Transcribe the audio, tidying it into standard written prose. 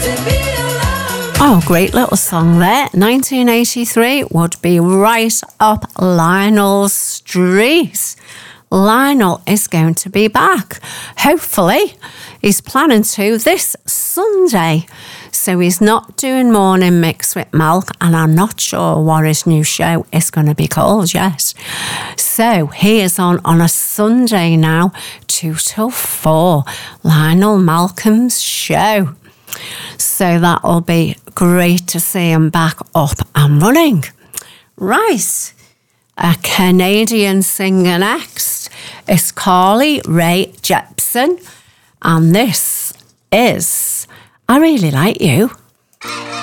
Oh, great little song there. 1983 would be right up Lionel's street. Lionel is going to be back. Hopefully, he's planning to this Sunday. So he's not doing Morning Mix with Malk, and I'm not sure what his new show is going to be called yet. So he is on a Sunday now, 2 till 4, Lionel Malcolm's show. So that'll be great to see him back up and running. Right, a Canadian singer next is Carly Rae Jepsen, and this is I Really Like You.